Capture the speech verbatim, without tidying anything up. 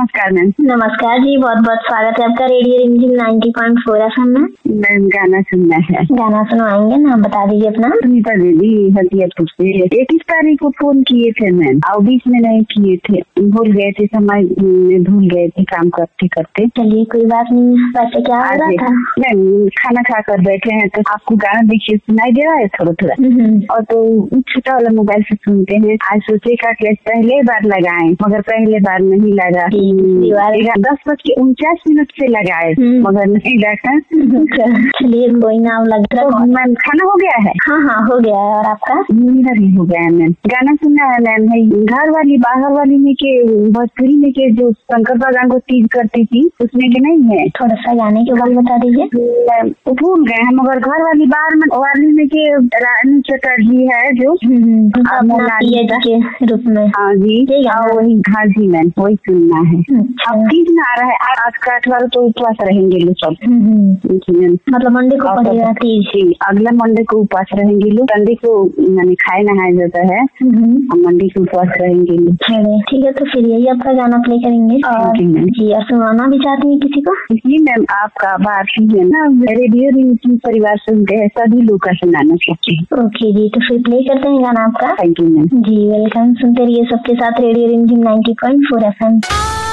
नमस्कार मैम। नमस्कार जी, बहुत बहुत स्वागत है आपका रेडियो रिमझिम नाइंटी पॉइंट फोर एफएम में। मैम गाना सुनना है। गाना सुनवाएंगे, नाम बता दीजिए अपना। सुनीता देवी हथियारपुर से। इक्कीस तारीख को फोन किए थे मैम, और बीच में नहीं किए थे, भूल गए थे, समय में भूल गए थे काम करते करते। चलिए कोई बात नहीं। वैसे क्या हो रहा था? मैम खाना खा कर बैठे हैं तो आपको गाना देखिए सुनाई दे रहा है थोड़ा थोड़ा, और तो छोटा वाला मोबाइल से सुनते हैं। आज सोचे का पहले बार लगाए, मगर पहले बार नहीं लगा। दस बज के उनचास मिनट से लगाए मगर नहीं लगा। चलिए कोई ना, लग रहा है। मैम खाना हो गया है? हाँ हाँ हो गया है। और आपका? मेरा भी हो गया है मैम। गाना सुनना है मैम। घर वाली बाहर वाली में के भोजपुरी में के जो शंकर भगवान को तीज करती थी उसमें के नहीं है? थोड़ा सा गाने के बारे में बता दीजिए। भूल गए हैं, मगर घर वाली बाहर में वाली में के रानी चटर्जी है जो के रूप में। हाँ जी, वही। हाँ जी मैम, वही सुनना है। अब तीज में आ रहा है, आज का अठवार तो उपवास रहेंगे लोग सब। मतलब मंडे को पड़ेगा तीज। अगला मंडे को उपवास रहेंगे लोग। संडे को मैंने खाए नहाया जाता है, मंडे को उपवास रहेंगे लोग। ठीक है, तो फिर यही आपका गाना प्ले करेंगे। जी, और सुनाना भी चाहती है किसी को? जी मैम, आपका आभार है ना, रेडियो रिमझिम परिवार सुनते हैं, सभी लोग का सुनाना चाहते हैं। ओके जी, तो फिर प्ले करते हैं गाना आपका। Thank you ma'am. Ji welcome. सुनते रहिए सबके साथ रेडियो रिमझिम नाइंटी पॉइंट फोर एफएम।